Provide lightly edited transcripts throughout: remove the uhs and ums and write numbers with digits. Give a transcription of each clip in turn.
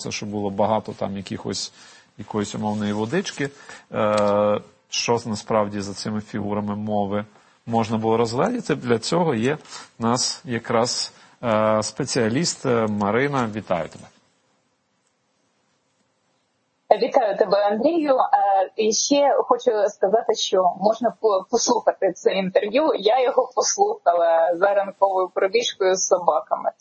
що було багато там якоїсь умовної водички. Що насправді за цими фігурами мови можна було розглядіти. Для цього є у нас якраз спеціаліст Марина. Вітаю тебе. Вітаю тебе, Андрію. І ще хочу сказати, що можна послухати це інтерв'ю. Я його послухала за ранковою пробіжкою з собаками.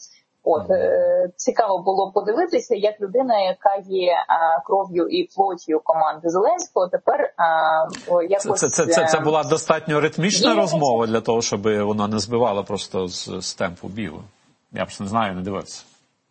Цікаво було подивитися, як людина, яка є кров'ю і плоттю команди Зеленського, тепер якось... Це була достатньо ритмічна розмова для того, щоб вона не збивала просто з темпу бігу. Я б не знаю, не дивився.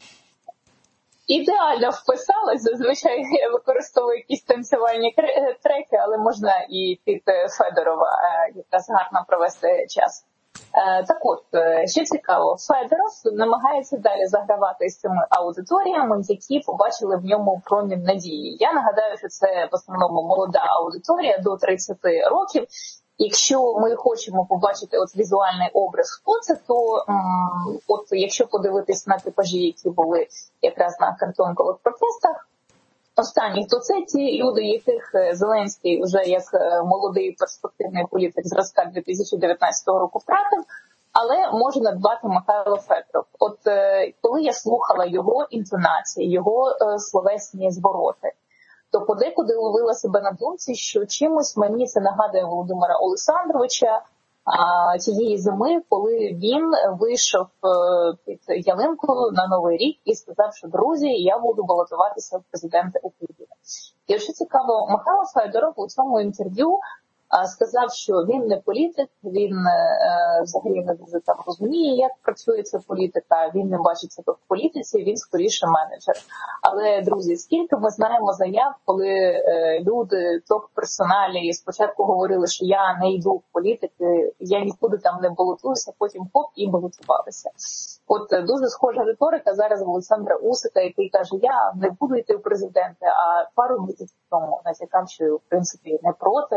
Ідеально вписалась. Зазвичай я використовую якісь танцювальні треки, але можна і під Федорова якраз гарно провести час. Так от, що цікаво, Федоров намагається далі загравати з цими аудиторіями, які побачили в ньому промінь надії. Я нагадаю, що це в основному молода аудиторія до 30 років. Якщо ми хочемо побачити візуальний образ, хто це, то якщо подивитись на типажі, які були якраз на картонкових протестах останніх, то це ті люди, яких Зеленський вже як молодий перспективний політик зразка 2019 року втратив, але може надбати Михайло Федоров. Коли я слухала його інтонації, його словесні звороти, то подекуди ловила себе на думці, що чимось мені це нагадує Володимира Олександровича тієї зими, коли він вийшов під ялинку на Новий рік і сказав, що друзі, я буду балотуватися в президенти України. І що цікаво, Михайло Федоров у цьому інтерв'ю сказав, що він не політик, він взагалі не дуже там розуміє, як працює ця політика, він не бачить себе в політиці, він скоріше менеджер. Але, друзі, скільки ми знаємо заяв, коли люди топ-персоналі спочатку говорили, що я не йду в політики, я нікуди там не балотуюся, потім хоп і балотувалися. Дуже схожа риторика зараз в Олександра Усика, який каже, я не буду йти в президенти, а пару місяців тому натякав, що в принципі не проти.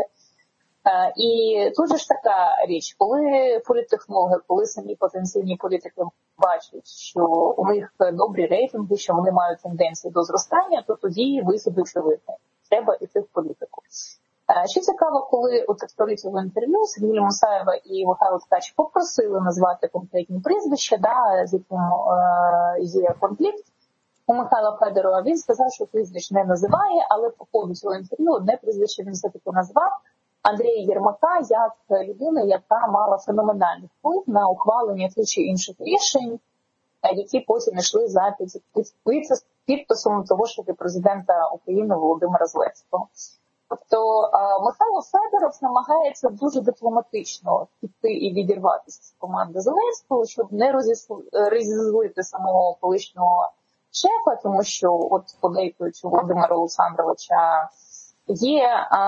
І тут же ж така річ, коли політтехнологи, коли самі потенційні політики бачать, що у них добрі рейтинги, що вони мають тенденції до зростання, то тоді вихід очевидний. Треба йти в політику. Що цікаво, коли у авторі цього інтерв'ю Сергія Мусаєва і Михайло Ткач попросили назвати конкретні прізвища, з яким є конфлікт у Михайла Федорова, він сказав, що прізвищ не називає, але по ходу цього інтерв'ю одне прізвище він все-таки назвав. Андрія Єрмака як людина, яка мала феноменальний вплив на ухвалення тих чи інших рішень, які потім йшли за підписом того ж таки президента України Володимира Зеленського. Тобто Михайло Федоров намагається дуже дипломатично піти і відірватися з команди Зеленського, щоб не розізлити самого колишнього шефа, тому що подейкуючи Володимира Олександровича є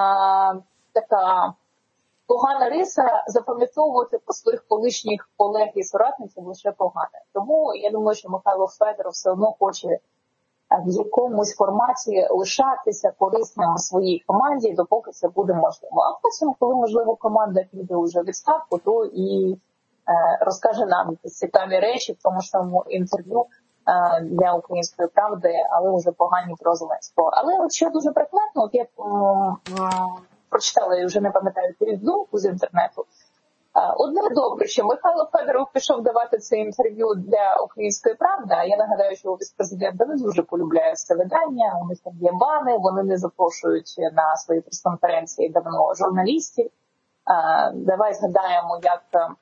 така погана риса запам'ятовувати по своїх колишніх колег і соратників лише погане. Тому я думаю, що Михайло Федоров все одно хоче в якомусь форматі лишатися корисним своїй команді, допоки це буде можливо. А потім, коли, можливо, команда піде вже в відставку, то і розкаже нам цікаві речі в тому ж самому інтерв'ю для «Української правди», але вже погані про Зеленського. Але що дуже прикметно, я прочитала, я вже не пам'ятаю думку з інтернету. Одне добре, що Михайло Федоров пішов давати це інтерв'ю для «Української правди», а я нагадаю, що офіс президента не дуже полюбляє це видання, у них там є бани, вони не запрошують на свої прес-конференції давно журналістів. Давай згадаємо, як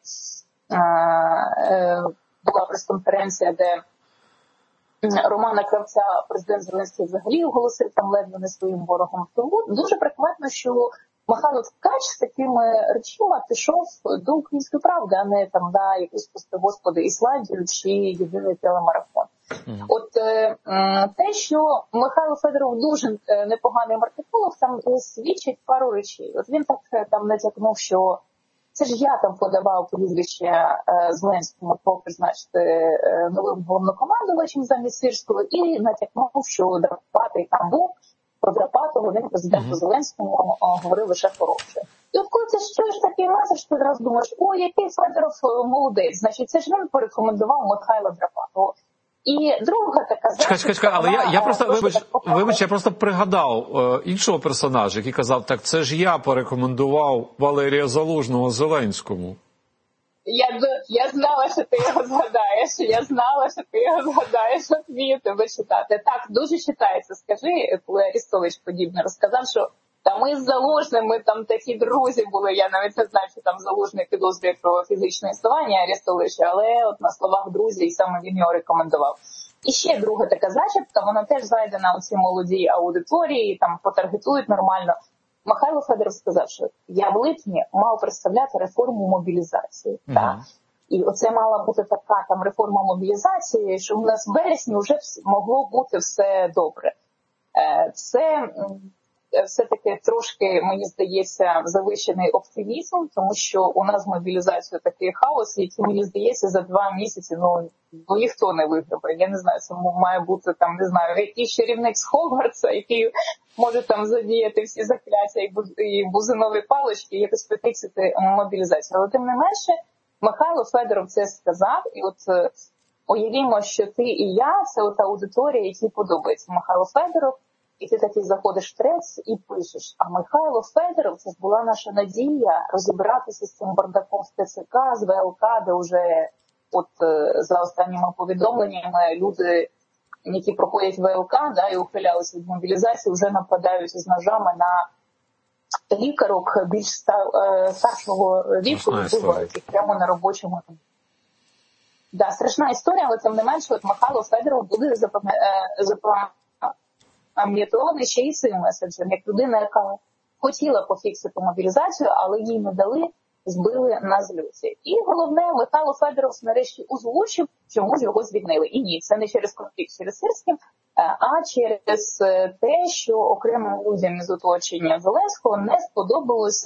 була прес-конференція, де Романа Кравця президент Зеленський взагалі оголосив там ледве не своїм ворогом. Тому дуже прикметно, що Михайло Ткач з такими речима пішов до «Української правди», а не там на якусь, прости господи, Ісландію чи єдиний телемарафон. Те, що Михайло Федоров дуже непоганий маркетолог, там свідчить пару речей. Він так там натякнув, що це ж я там подавав прізвище Зеленському про призначити новим головнокомандувачем замість Сирського, і натякнув, що Драпатий там був, про Драпатого він президенту Зеленському говорив лише хороше. І коли ти чуєш такий меседж, ти одразу думаєш, який Федоров молодець, значить це ж він порекомендував Михайла Драпатого. І друга така Чекай, але я просто, вибач, я просто пригадав іншого персонажа, який казав, так це ж я порекомендував Валерія Залужного Зеленському. Я знала, що ти його згадаєш. От вмію тебе читати. Так, дуже читається. Скажи, коли Арестович подібне розказав, що та ми з Залужним, ми там такі друзі були. Я навіть не знаю, що там Залужний підозрює про фізичне існування Арестовича, але от на словах друзі, і саме він його рекомендував. І ще друга така зачіпка, вона теж зайдена у цій молодій аудиторії, там потаргетують нормально. Михайло Федоров сказав, що я в липні мав представляти реформу мобілізації. Так? І оце мала бути така там реформа мобілізації, що в нас в вересні вже могло бути все добре. Це все-таки трошки, мені здається, завищений оптимізм, тому що у нас з мобілізацією такий хаос, який, мені здається, за 2 місяці, ніхто не виграє. Я не знаю, це має бути там, не знаю, якийсь чарівник з Хогвартса, який може там задіяти всі закляття і бузинові палички, і якось пофіксити мобілізацію. Але тим не менше, Михайло Федоров це сказав, і от уявімо, що ти і я, це от аудиторія, якій подобається Михайло Федоров, і ти такий заходиш в трец і пишеш, а Михайло Федоров, це ж була наша надія розібратися з цим бардаком з ТЦК, з ВЛК, де вже от за останніми повідомленнями люди, які проходять ВЛК, да, і ухилялися від мобілізації, вже нападають з ножами на лікарок більш старшого віку, прямо на робочому. Да, страшна історія, але тим не менше, от Михайло Федоров буде запам'ятований ще й цим меседжем, як людина, яка хотіла пофіксити мобілізацію, але їй не дали, збили на зльоті. І головне, Михайло Федоров нарешті озвучив, чому ж його звільнили. І ні, це не через конфлікт з Сирським, а через те, що окремим людям із оточення Зеленського не сподобалося,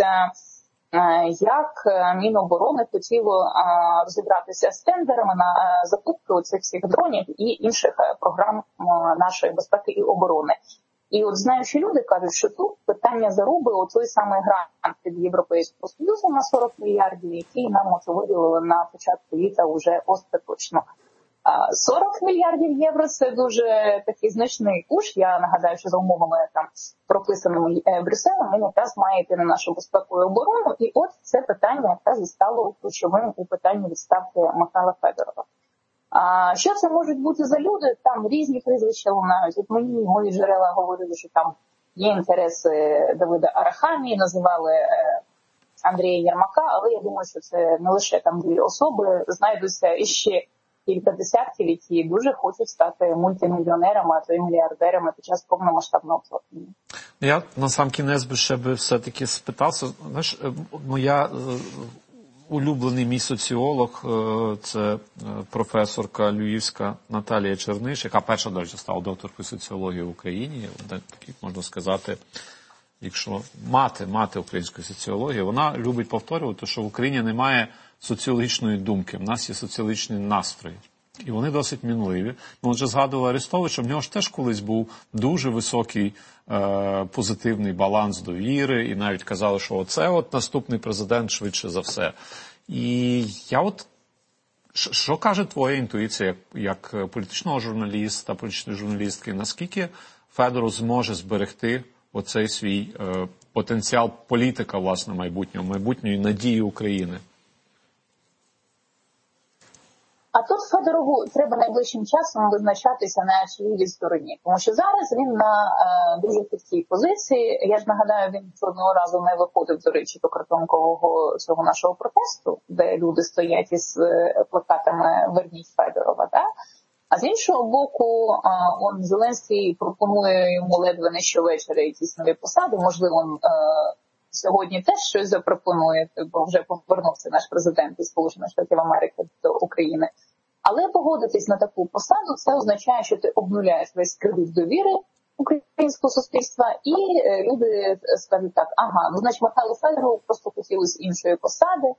як Міноборони хотіло розібратися з тендерами на закупки оцих всіх дронів і інших програм нашої безпеки і оборони. І от знаючи люди кажуть, що тут питання заруби о той самий грант від Європейського Союзу на 40 мільярдів, який нам от виділили на початку літа вже остаточно. 40 мільярдів євро – це дуже такий значний куш. Я нагадаю, що за умовами там прописаними Брюсселем він якраз має йти на нашу безпеку і оборону. І от це питання якраз і стало ключовим у питанні відставки Михайла Федорова. Що це можуть бути за люди? Там різні прізвища лунають. От мої джерела говорили, що там є інтереси Давида Арахамії, називали Андрія Єрмака, але я думаю, що це не лише там 2 особи, знайдуться іще кілька десятків, які дуже хочуть стати мультимільйонерами, а то й мільярдерами під час повномасштабного вторгнення. Я на сам кінець би ще все-таки спитався. Знаєш, моя улюблений мій соціолог, це професорка львівська Наталія Черниш, яка перша, до речі, стала докторкою соціології в Україні. Таких, можна сказати, якщо мати української соціології, вона любить повторювати, що в Україні немає соціологічної думки, в нас є соціологічні настрої. І вони досить мінливі. Ми вже згадували Арестовича, в нього ж теж колись був дуже високий позитивний баланс довіри, і навіть казали, що оце от наступний президент швидше за все. І я от, що каже твоя інтуїція як політичного журналіста, політичної журналістки, наскільки Федоров зможе зберегти оцей свій потенціал політика, власне, майбутньої надії України? А тут Федорову треба найближчим часом визначатися на чиїй стороні. Тому що зараз він на дуже тихій позиції. Я ж нагадаю, він жодного разу не виходив, до речі, до картонкового цього нашого протесту, де люди стоять із плакатами «Верніть Федорова». Да? А з іншого боку, Зеленський пропонує йому ледве не щовечора якісь нові посади. Можливо, сьогодні теж щось запропонує, бо вже повернувся наш президент із Сполучених Штатів Америки до України. Але погодитись на таку посаду, це означає, що ти обнуляєш весь кредит довіри українського суспільства, і люди скажуть так, значить Михайло Федоров просто хотілося іншої посади,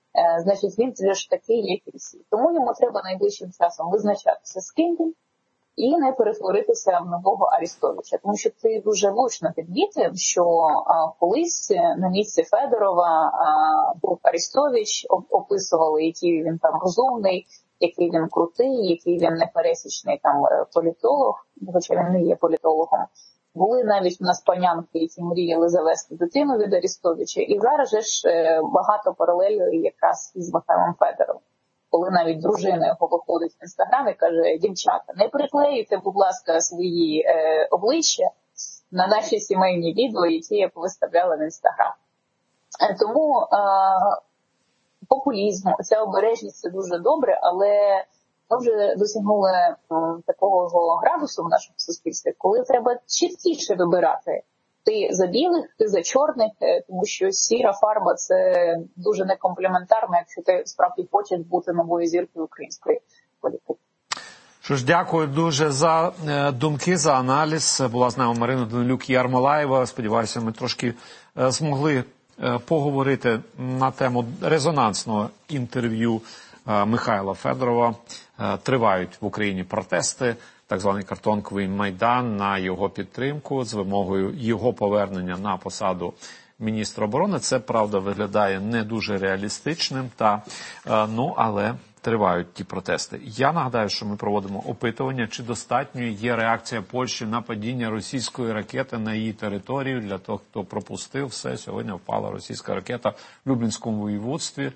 значить він ж такий, як і всі. Тому йому треба найближчим часом визначатися, з ким він, і не перетворитися в нового Арестовича. Тому що ти дуже влучно підмітив, що колись на місці Федорова був Арестович, описували, який він там розумний, який він крутий, який він непересічний там політолог, хоча він не є політологом. Були навіть у нас панянки, які мріяли завести дитину від Арестовича. І зараз же ж багато паралелей якраз із Михайлом Федоровим. Коли навіть дружина його виходить в Інстаграм і каже: дівчата, не приклеюйте, будь ласка, свої обличчя на наші сімейні відео, які я виставляла в Інстаграм. Тому популізм, ця обережність – це дуже добре, але ми вже досягнули такого градусу в нашому суспільстві, коли треба чіткіше вибирати. Ти за білих, ти за чорних, тому що сіра фарба – це дуже некомплементарно, якщо ти справді хочеш бути новою зіркою української політики. Що ж, дякую дуже за думки, за аналіз. Була з нами Марина Данилюк-Ярмолаєва. Сподіваюся, ми трошки змогли поговорити на тему резонансного інтерв'ю Михайла Федорова. Тривають в Україні протести, так званий картонковий майдан на його підтримку з вимогою його повернення на посаду міністра оборони. Це, правда, виглядає не дуже реалістичним, але тривають ті протести. Я нагадаю, що ми проводимо опитування, чи достатньою є реакція Польщі на падіння російської ракети на її територію. Для того, хто пропустив все, сьогодні впала російська ракета в Люблінському воєводстві.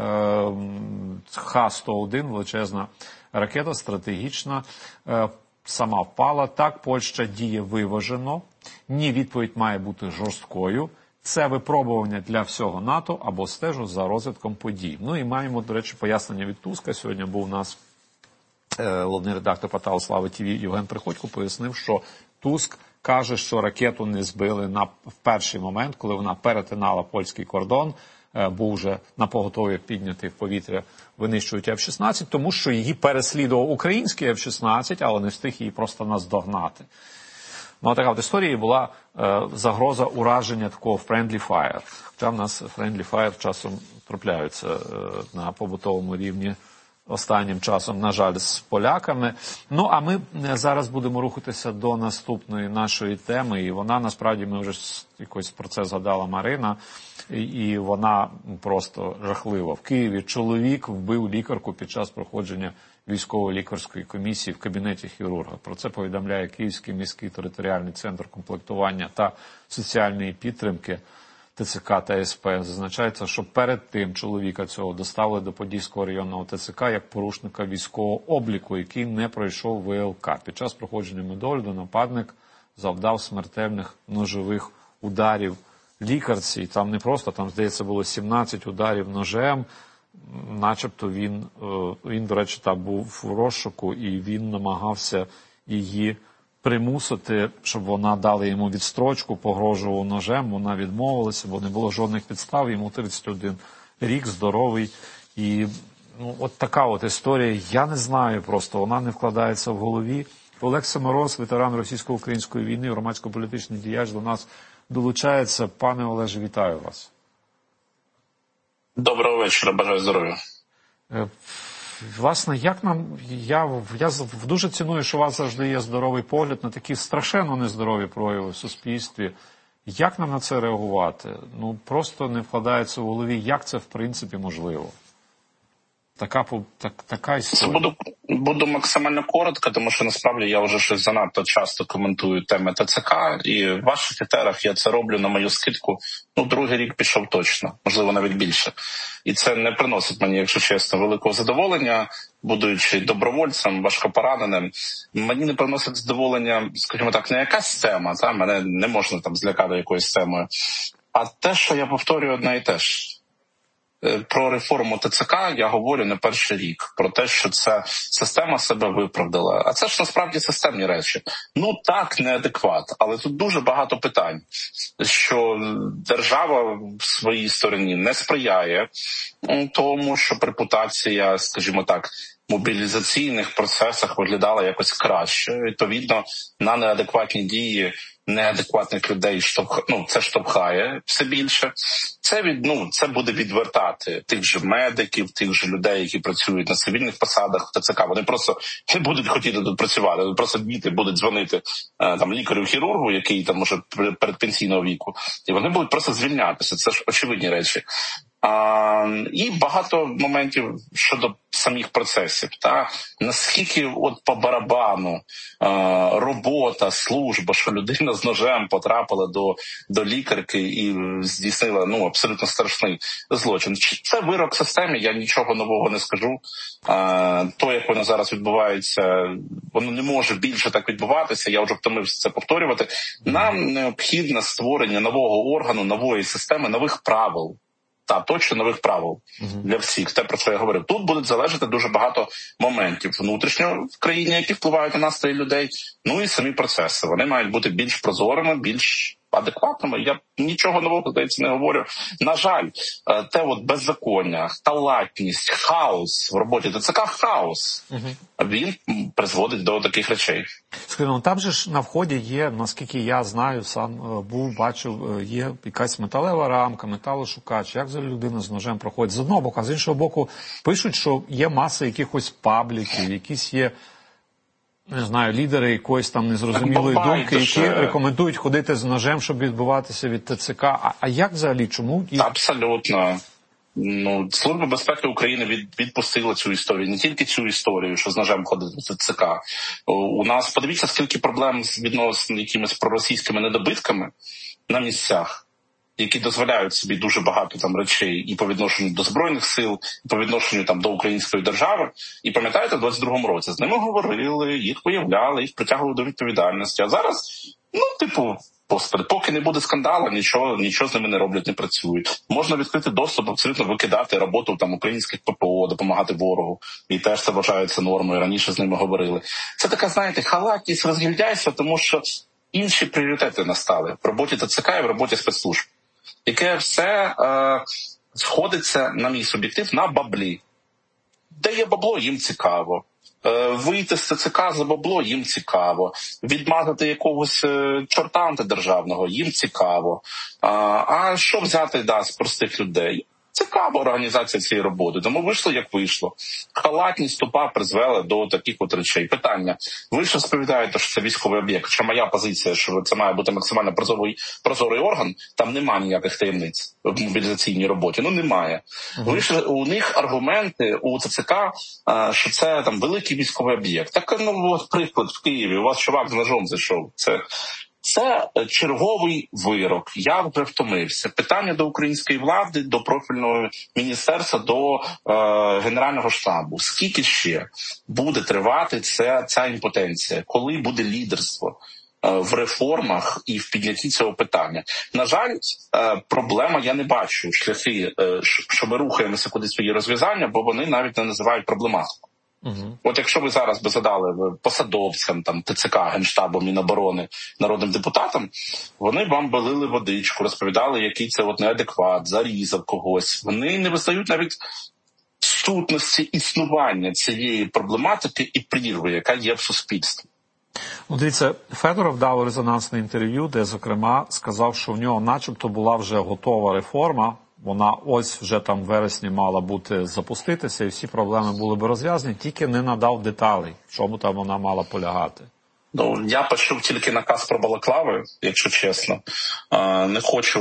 Х-101, величезна ракета, стратегічна, сама впала. Так, Польща діє виважено. Ні, відповідь має бути жорсткою. Це випробування для всього НАТО або стежу за розвитком подій. Ну і маємо, до речі, пояснення від Туска. Сьогодні був у нас головний редактор порталу Слава ТВ Євген Приходько, пояснив, що Туск каже, що ракету не збили в перший момент, коли вона перетинала польський кордон, був вже напоготові піднятий в повітря винищують F-16, тому що її переслідував український F-16, але не встиг її просто наздогнати. Ну, така от історія була загроза ураження такого friendly fire. Хоча в нас friendly fire часом трапляються на побутовому рівні останнім часом, на жаль, з поляками. Ну, а ми зараз будемо рухатися до наступної нашої теми. І вона, насправді, ми вже якось про це згадала Марина, і вона просто жахлива. В Києві чоловік вбив лікарку під час проходження військово-лікарської комісії в кабінеті хірурга. Про це повідомляє Київський міський територіальний центр комплектування та соціальної підтримки ТЦК та СП. Зазначається, що перед тим чоловіка цього доставили до Подільського районного ТЦК як порушника військового обліку, який не пройшов ВЛК. Під час проходження медогляду нападник завдав смертельних ножових ударів лікарці. Там не просто, там, здається, було 17 ударів ножем. Начебто він, до речі, там був в розшуку, і він намагався її примусити, щоб вона дала йому відстрочку, погрожував ножем, вона відмовилася, бо не було жодних підстав, йому 31 рік, здоровий. І от така от історія, я не знаю просто, вона не вкладається в голові. Олег Семороз, ветеран російсько-української війни, громадсько-політичний діяч, до нас долучається. Пане Олеже, вітаю вас. Доброго вечора, бажаю здоров'я. Власне, я дуже ціную, що у вас завжди є здоровий погляд на такі страшенно нездорові прояви в суспільстві. Як нам на це реагувати? Просто не вкладається в голові, як це в принципі можливо. Така історія. Буду максимально коротко, тому що насправді я вже щось занадто часто коментую теми ТЦК, і в ваших етерах я це роблю на мою скидку. Другий рік пішов точно, можливо, навіть більше. І це не приносить мені, якщо чесно, великого задоволення, будучи добровольцем, важкопораненим. Мені не приносить задоволення, скажімо так, не якась тема, мене не можна там злякати якоюсь темою, а те, що я повторюю одне і те ж. Про реформу ТЦК я говорю не перший рік. Про те, що ця система себе виправдала. А це ж насправді системні речі. Так, неадекват. Але тут дуже багато питань. Що держава в своїй стороні не сприяє тому, щоб репутація, скажімо так, мобілізаційних процесах виглядала якось краще. Відповідно, на неадекватні дії неадекватних людей це штовхає все більше. Це буде відвертати тих же медиків, тих же людей, які працюють на цивільних посадах в ТЦК. Вони просто не будуть хотіти тут працювати. Просто діти будуть дзвонити лікарю-хірургу, який там може передпенсійного віку, і вони будуть просто звільнятися. Це ж очевидні речі. І багато моментів щодо самих процесів. Наскільки по барабану робота, служба, що людина з ножем потрапила до лікарки і здійснила абсолютно страшний злочин. Це вирок системі, я нічого нового не скажу. То, як воно зараз відбувається, воно не може більше так відбуватися, я вже втомився це повторювати. Нам необхідне створення нового органу, нової системи, нових правил. Точно нових правил для всіх. Те, про що я говорив. Тут будуть залежати дуже багато моментів внутрішньо в країні, які впливають на настрої людей, і самі процеси. Вони мають бути більш прозорими, більш адекватними. Я нічого нового, здається, не говорю. На жаль, те беззаконня, халатність, хаос в роботі ТЦК, хаос, він призводить до таких речей. Скажімо, там же ж на вході є, наскільки я знаю, сам бачив, є якась металева рамка, металошукач. Як взагалі людина з ножем проходить? З одного боку, а з іншого боку, пишуть, що є маса якихось пабліків, якісь є, не знаю, лідери якоїсь там незрозумілої думки, які рекомендують ходити з ножем, щоб відбуватися від ТЦК. А як взагалі? Чому? Абсолютно. Служба безпеки України відпустила цю історію. Не тільки цю історію, що з ножем ходить в ТЦК. У нас, подивіться, скільки проблем з відносно якимись проросійськими недобитками на місцях, які дозволяють собі дуже багато там речей і по відношенню до Збройних сил, і по відношенню там до української держави. І пам'ятаєте, в 22-му році з ними говорили, їх виявляли, їх притягували до відповідальності. А зараз, Господи, поки не буде скандалу, нічого з ними не роблять, не працюють. Можна відкрити доступ, абсолютно викидати роботу українських ППО, допомагати ворогу. І теж це вважається нормою, раніше з ними говорили. Це така, знаєте, халатність, розгільдяйство, тому що інші пріоритети настали в роботі ТЦК і в роботі спецслужб. Яке все сходиться, на мій суб'єктив, на баблі. Де є бабло, їм цікаво. Вийти з ТЦК за бабло, їм цікаво. Відмазати якогось чорта антидержавного, їм цікаво. А що взяти, з простих людей? Цікава організація цієї роботи. Тому вийшло, як вийшло. Халатність тупа призвела до таких речей. Питання. Ви ж розповідаєте, що це військовий об'єкт. Що моя позиція, що це має бути максимально прозорий орган, там немає ніяких таємниць в мобілізаційній роботі. Немає. Ви ж, у них аргументи у ТЦК, що це там великий військовий об'єкт. Так, приклад в Києві. У вас чувак з ножом зайшов. Це черговий вирок. Я вже втомився. Питання до української влади, до профільного міністерства, до Генерального штабу. Скільки ще буде тривати ця імпотенція? Коли буде лідерство в реформах і в піднятті цього питання? На жаль, проблема, я не бачу шляхи, що ми рухаємося кудись в її розв'язання, бо вони навіть не називають проблематику. От якщо ви зараз би задали посадовцям, ТЦК, Генштабу, Міноборони, народним депутатам, вони б вам балили водичку, розповідали, який це неадекват, зарізав когось. Вони не визнають навіть сутності існування цієї проблематики і прірви, яка є в суспільстві. Дивіться, Федоров дав резонансне інтерв'ю, де, зокрема, сказав, що в нього начебто була вже готова реформа. Вона ось вже в вересні мала бути запуститися, і всі проблеми були б розв'язані, тільки не надав деталей, в чому там вона мала полягати. Я почув тільки наказ про балаклави, якщо чесно. Не хочу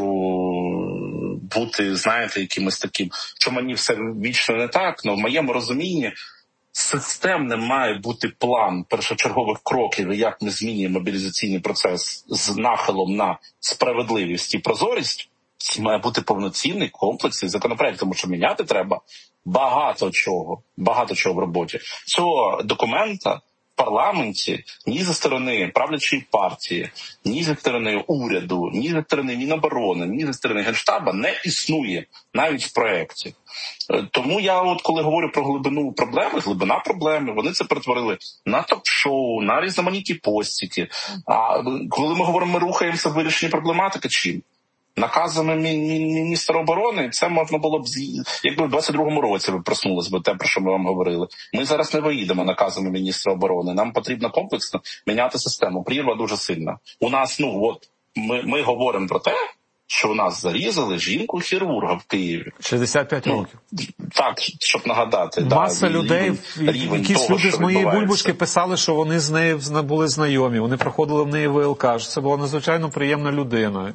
бути, якимось таким, що мені все вічно не так, але в моєму розумінні системним має бути план першочергових кроків, як ми змінюємо мобілізаційний процес з нахилом на справедливість і прозорість. Це має бути повноцінний, комплексний законопроект, тому що міняти треба багато чого в роботі. Цього документа в парламенті ні зі сторони правлячої партії, ні зі сторони уряду, ні зі сторони Міноборони, ні зі сторони Генштаба не існує навіть в проєкті. Тому я коли говорю про глибина проблеми, вони це перетворили на ток-шоу, на різноманітні постіки. А коли ми говоримо, ми рухаємося в вирішенні проблематики, чим? Наказами міністра оборони це можна було б, якби в 22-му році ви проснулись би те, про що ми вам говорили. Ми зараз не виїдемо наказами міністра оборони. Нам потрібно комплексно міняти систему. Прірва дуже сильна. У нас, ми говоримо про те, що у нас зарізали жінку-хірурга в Києві. 65 років. Так, щоб нагадати. Маса людей, якісь люди з моєї бульбашки писали, що вони з нею були знайомі, вони проходили в неї ВЛК, що це була надзвичайно приємна людина.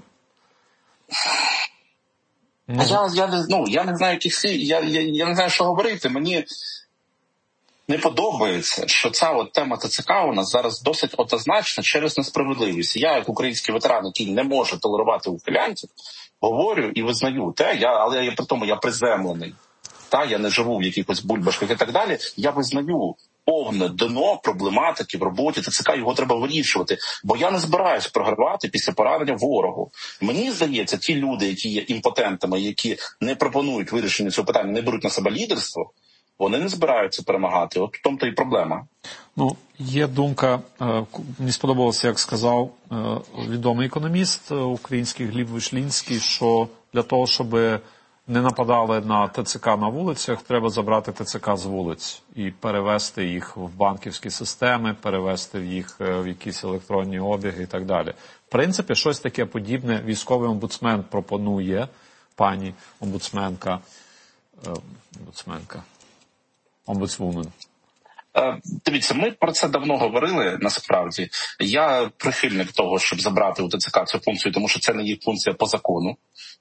Я не знаю, я не знаю, що говорити. Мені не подобається, що ця тема ТЦК у нас зараз досить однозначна через несправедливість. Я, як український ветеран, який не може толерувати ухилянтів, говорю і визнаю те, але при тому я приземлений. Я не живу в якихось бульбашках і так далі. Я визнаю повне дно проблематики в роботі ТЦК, його треба вирішувати. Бо я не збираюсь програвати після поранення ворогу. Мені здається, ті люди, які є імпотентами, які не пропонують вирішення цього питання, не беруть на себе лідерство, вони не збираються перемагати. От в тому-то і проблема. Є думка, мені сподобалося, як сказав відомий економіст український Гліб Вишлінський, що для того, щоб не нападали на ТЦК на вулицях, треба забрати ТЦК з вулиць і перевести їх в банківські системи, перевести їх в якісь електронні обіги і так далі. В принципі, щось таке подібне військовий омбудсмен пропонує, пані омбудсменка, омбудсвумен. Дивіться, ми про це давно говорили, насправді. Я прихильник того, щоб забрати у ТЦК цю функцію, тому що це не їх функція по закону.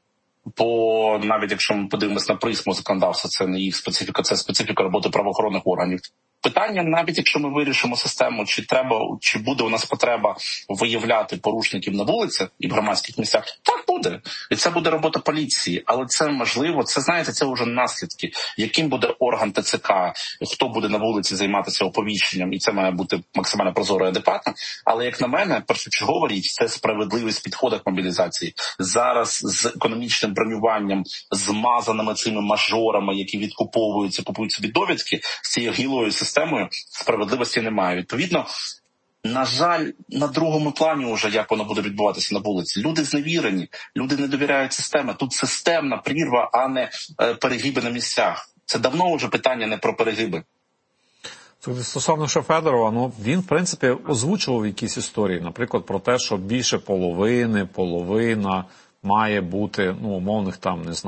Бо навіть якщо ми подивимося на призму законодавства, це не їх специфіка, це специфіка роботи правоохоронних органів. Питання, навіть якщо ми вирішимо систему, чи буде у нас потреба виявляти порушників на вулицях і в громадських місцях, так буде. І це буде робота поліції. Але це можливо, це вже наслідки. Яким буде орган ТЦК, хто буде на вулиці займатися оповіщенням, і це має бути максимально прозоро і адекватно. Але, як на мене, першочергова річ – це справедливість в підходах мобілізації. Зараз з економічним бронюванням, змазаними цими мажорами, які відкуповуються, купують собі довідки, з цією гнилою системою справедливості немає. Відповідно, на жаль, на другому плані вже, як воно буде відбуватися на вулиці. Люди зневірені, люди не довіряють системі. Тут системна прірва, а не перегиби на місцях. Це давно вже питання не про перегиби. Стосовно Федорова, він, в принципі, озвучував якісь історії, наприклад, про те, що більше половина має бути, умовних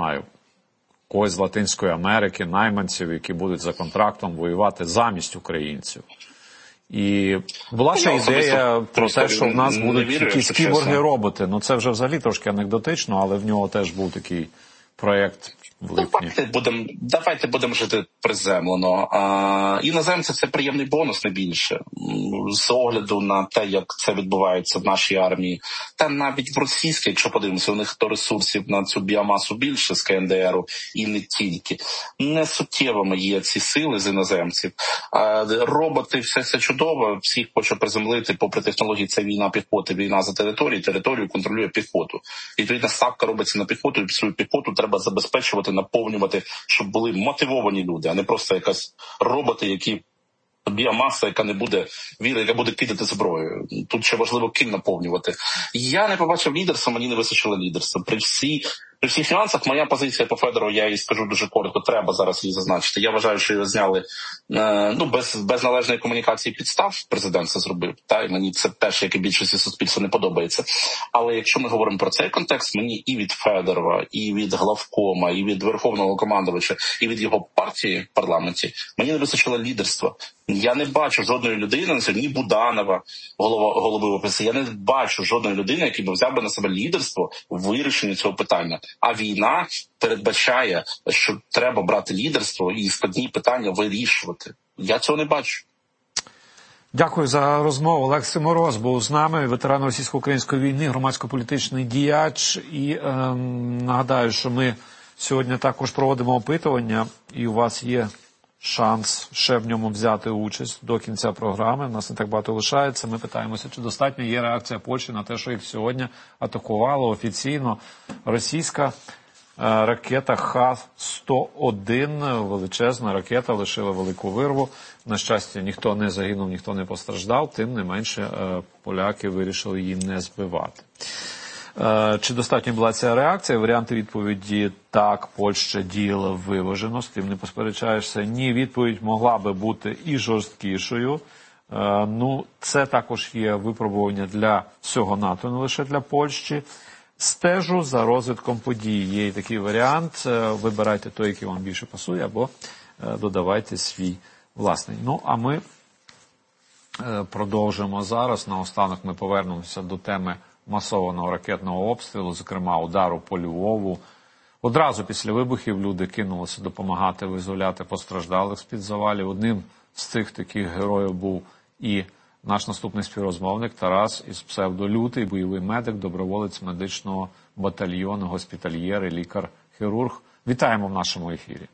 когось з Латинської Америки, найманців, які будуть за контрактом воювати замість українців. І була ще ідея про те, що в нас будуть якісь кіборги-роботи. Це вже взагалі трошки анекдотично, але в нього теж був такий проєкт в липні. Давайте будемо жити приземлено. Іноземці – це приємний бонус, не більше. З огляду на те, як це відбувається в нашій армії. Та навіть в російській, якщо подивимося, у них то ресурсів на цю біомасу більше з КНДРу і не тільки. Не суттєвими є ці сили з іноземців. Роботи, все чудово, всіх хоче приземлити, попри технології, це війна піхоти, війна за територію контролює піхоту. І відповідно ставка робиться на піхоту, і свою піхоту треба забезпечувати, наповнювати, щоб були мотивовані люди, а не просто якась роботи, які біомаса, яка не буде яка буде кидати зброю. Тут ще важливо ким наповнювати. Я не побачив лідерства, мені не вистачило лідерства. При всіх нюансах моя позиція по Федорову, я її скажу дуже коротко, треба зараз її зазначити. Я вважаю, що його зняли без належної комунікації підстав, президент це зробив. І мені це теж, як і більшості суспільства, не подобається. Але якщо ми говоримо про цей контекст, мені і від Федорова, і від главкома, і від Верховного командувача, і від його партії в парламенті, мені не вистачило лідерства. Я не бачу жодної людини, ні Буданова, голови ОПЗ, я не бачу жодної людини, який би взяв би на себе лідерство в вирішенні цього питання. А війна передбачає, що треба брати лідерство і складні питання вирішувати. Я цього не бачу. Дякую за розмову. Олексій Мороз був з нами, ветеран російсько-української війни, громадсько-політичний діяч. І нагадаю, що ми сьогодні також проводимо опитування, і у вас є шанс ще в ньому взяти участь до кінця програми. У нас не так багато лишається. Ми питаємося, чи достатньо є реакція Польщі на те, що їх сьогодні атакувала офіційно російська ракета Х-101. Величезна ракета, лишила велику вирву. На щастя, ніхто не загинув, ніхто не постраждав. Тим не менше, поляки вирішили її не збивати. Чи достатньо була ця реакція? Варіанти відповіді – так, Польща діяла виважено, з тим не посперечаєшся. Ні, відповідь могла би бути і жорсткішою. Це також є випробування для всього НАТО, не лише для Польщі. Стежу за розвитком подій. Є і такий варіант. Вибирайте той, який вам більше пасує, або додавайте свій власний. А ми продовжимо зараз. Наостанок ми повернемося до теми масованого ракетного обстрілу, зокрема удару по Львову. Одразу після вибухів люди кинулися допомагати визволяти постраждалих з-під завалів. Одним з цих таких героїв був і наш наступний співрозмовник Тарас із псевдолютий, бойовий медик, доброволець медичного батальйону, госпітальєр і лікар-хірург. Вітаємо в нашому ефірі.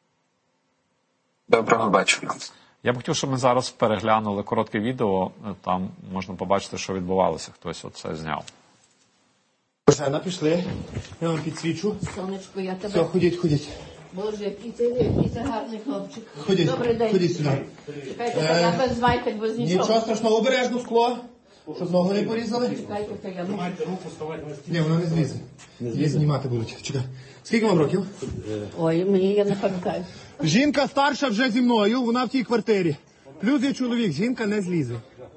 Доброго вечора. Я б хотів, щоб ми зараз переглянули коротке відео. Там можна побачити, що відбувалося. Хтось оце зняв. Божена, пішли. Я вам підсвічу. Сонечко, я тебе... Все, ходіть. Боже, який ти гарний хлопчик. Ходіть, Добрий день. ходіть сюди. Чекайте, я без звайтик, без нічого. Нічого страшного, обережно скло. Щоб ногу не порізали. Чекайте, я можу. Ні, воно не злізе. Її знімати будуть. Чекай. Скільки вам років? Ой, мені я не пам'ятаю. Жінка старша вже зі мною, вона в тій квартирі. Плюс є чоловік, жінка не злізе.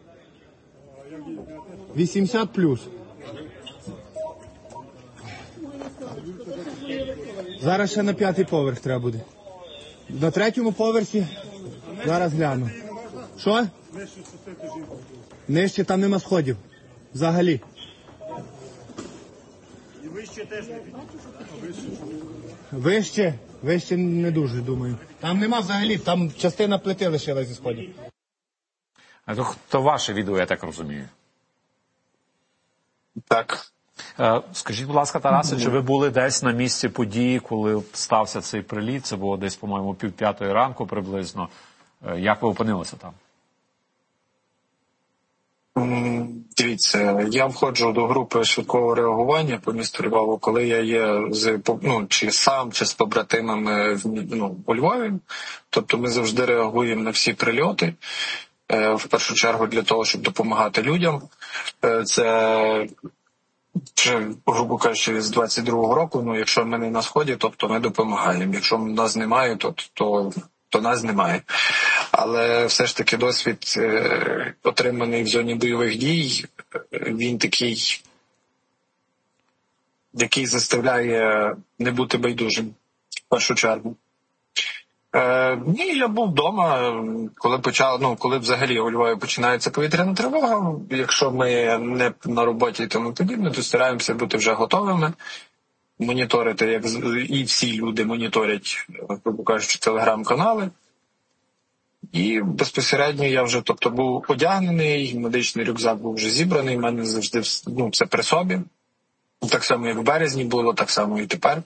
80 плюс. Зараз ще на 5-й поверх треба буде. На 3-му поверсі зараз гляну. Що? Нижче там нема сходів. Взагалі. І вище теж не Вище не дуже, думаю. Там нема взагалі, там частина плити лишилась зі сходів. То ваше відео, я так розумію. Так. Скажіть, будь ласка, Тарасе, чи ви були десь на місці події, коли стався цей приліт? Це було десь, по-моєму, 4:30 ранку приблизно. Як ви опинилися там? Дивіться, я входжу до групи швидкого реагування по місту Львову, коли я є чи сам, чи з побратимами у Львові. Тобто ми завжди реагуємо на всі прильоти, в першу чергу для того, щоб допомагати людям. Це вже, грубо кажучи, з 22-го року, якщо ми не на сході, тобто ми допомагаємо. Якщо нас немає, то нас немає. Але все ж таки досвід, отриманий в зоні бойових дій, він такий, який заставляє не бути байдужим, в першу чергу. Ні, я був вдома, коли взагалі у Львові починається повітряна тривога. Якщо ми не на роботі і тому подібне, то стараємося бути вже готовими, моніторити, як і всі люди моніторять, грубо кажучи, телеграм-канали. І безпосередньо я вже, був одягнений, медичний рюкзак був вже зібраний, в мене завжди це при собі. Так само, як в березні було, так само і тепер.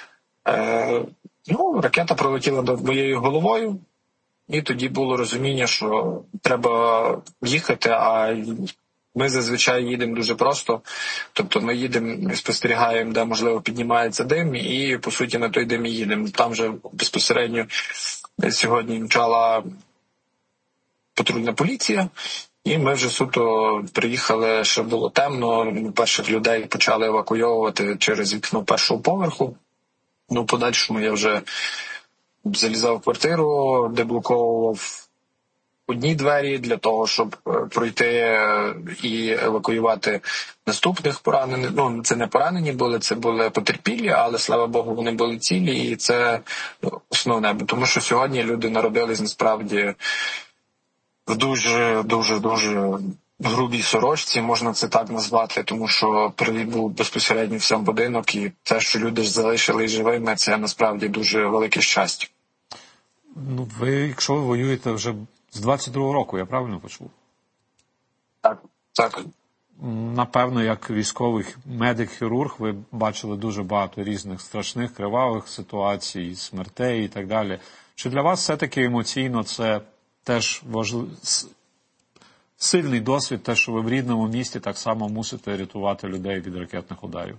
Ракета пролетіла над моєю головою, і тоді було розуміння, що треба їхати, а ми зазвичай їдемо дуже просто. Тобто ми їдемо, спостерігаємо, де, можливо, піднімається дим, і, по суті, на той дим і їдемо. Там вже безпосередньо сьогодні мчала патрульна поліція, і ми вже суто приїхали, ще було темно, перших людей почали евакуйовувати через вікно 1-го поверху. Подальшому я вже залізав в квартиру, деблоковував одні двері для того, щоб пройти і евакуювати наступних поранених. Це не поранені були, це були потерпілі, але, слава Богу, вони були цілі, і це основне. Тому що сьогодні люди народились, насправді, в дуже грубій сорочці, можна це так назвати, тому що приліт був безпосередньо в сам будинок, і те, що люди залишились живими, це насправді дуже велике щастя. Якщо ви воюєте вже з 22-го року, я правильно почув? Так. Напевно, як військовий медик-хірург, ви бачили дуже багато різних страшних, кривавих ситуацій, смертей і так далі. Чи для вас все-таки емоційно це теж сильний досвід, те, що ви в рідному місті так само мусите рятувати людей від ракетних ударів?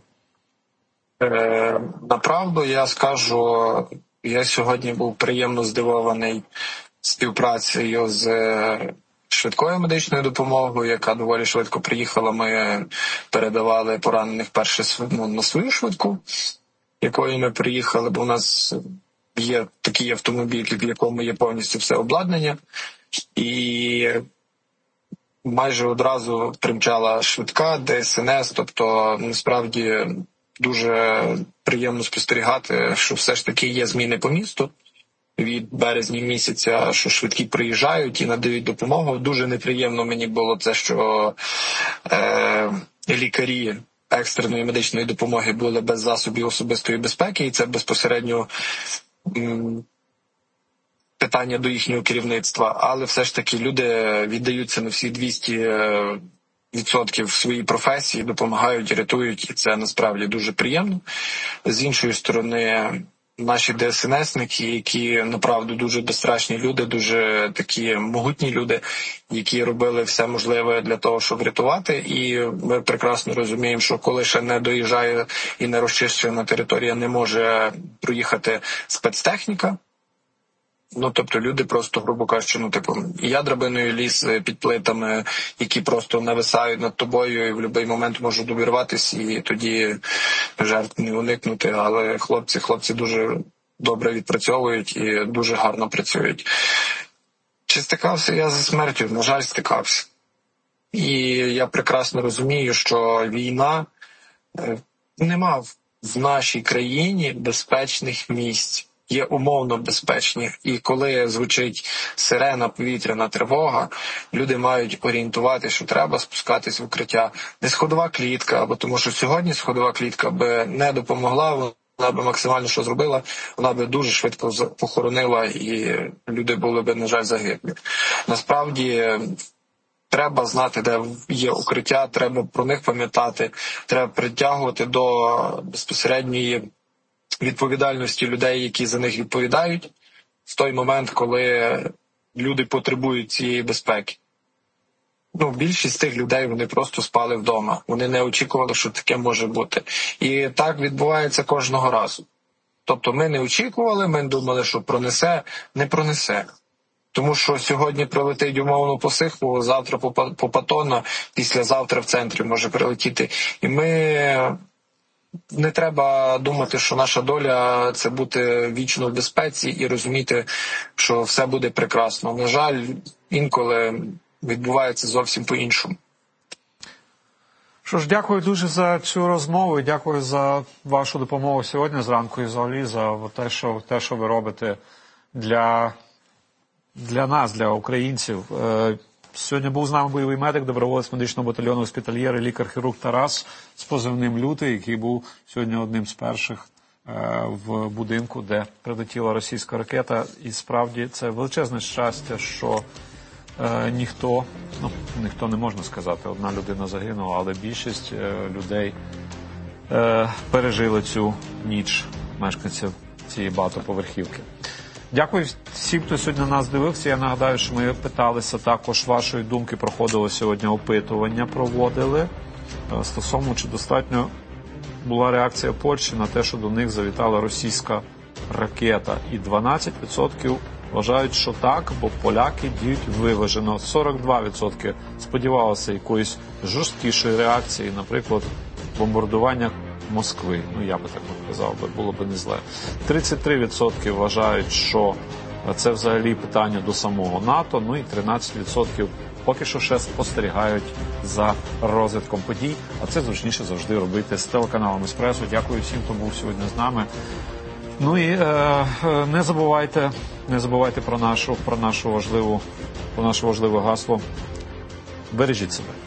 Направду, я скажу, я сьогодні був приємно здивований співпрацею з швидкою медичною допомогою, яка доволі швидко приїхала. Ми передавали поранених перше на свою швидку, якою ми приїхали, бо у нас є такий автомобіль, в якому є повністю все обладнання. І майже одразу примчала швидка, ДСНС, тобто насправді дуже приємно спостерігати, що все ж таки є зміни по місту. Від березня місяця, що швидкі приїжджають і надають допомогу. Дуже неприємно мені було це, що лікарі екстреної медичної допомоги були без засобів особистої безпеки, і це безпосередньо питання до їхнього керівництва. Але все ж таки люди віддаються на всі 200% своїй професії, допомагають, рятують, і це насправді дуже приємно. З іншої сторони, наші ДСНСники, які, направду, дуже безстрашні люди, дуже такі могутні люди, які робили все можливе для того, щоб врятувати. І ми прекрасно розуміємо, що коли ще не доїжджає і не розчищена територія, не може проїхати спецтехніка. Тобто люди просто, грубо кажучи, і я драбиною ліз під плитами, які просто нависають над тобою і в будь-який момент можуть обірватися, і тоді жертв не уникнути. Але хлопці дуже добре відпрацьовують і дуже гарно працюють. Чи стикався я зі смертю? На жаль, стикався. І я прекрасно розумію, що війна нема в нашій країні безпечних місць. Є умовно безпечні. І коли звучить сирена, повітряна тривога, люди мають орієнтувати, що треба спускатись в укриття. Не сходова клітка, бо тому що сьогодні сходова клітка би не допомогла, вона би максимально що зробила, вона би дуже швидко похоронила, і люди були б, на жаль, загиблі. Насправді, треба знати, де є укриття, треба про них пам'ятати, треба притягувати до безпосередньої відповідальності людей, які за них відповідають, в той момент, коли люди потребують цієї безпеки. Більшість тих людей, вони просто спали вдома. Вони не очікували, що таке може бути. І так відбувається кожного разу. Тобто ми не очікували, ми думали, що пронесе, не пронесе. Тому що сьогодні прилетить умовно по Сихову, завтра по Патона, післязавтра в центрі може прилетіти. І ми... Не треба думати, що наша доля – це бути вічно в безпеці і розуміти, що все буде прекрасно. На жаль, інколи відбувається зовсім по-іншому. Що ж, дякую дуже за цю розмову і дякую за вашу допомогу сьогодні зранку і взагалі за те, що ви робите для нас, для українців. Сьогодні був з нами бойовий медик, доброволець медичного батальйону «Госпітальєр» і лікар-хірург Тарас з позивним «Лютий», який був сьогодні одним з перших в будинку, де прилетіла російська ракета. І справді це величезне щастя, що ніхто не можна сказати, одна людина загинула, але більшість людей пережили цю ніч, мешканців цієї багатоповерхівки. Дякую всім, хто сьогодні нас дивився. Я нагадаю, що ми питалися також вашої думки, проходили сьогодні опитування, проводили стосовно, чи достатньо була реакція Польщі на те, що до них завітала російська ракета. І 12% вважають, що так, бо поляки діють виважено. 42% сподівалися якоїсь жорсткішої реакції, наприклад, бомбардування Москви. Я би так казав, було б не зле. 33% вважають, що це взагалі питання до самого НАТО, і 13% поки що ще спостерігають за розвитком подій, а це зручніше завжди робити з телеканалом «Еспресо». Дякую всім, хто був сьогодні з нами. І не забувайте про наше важливе гасло. Бережіть себе.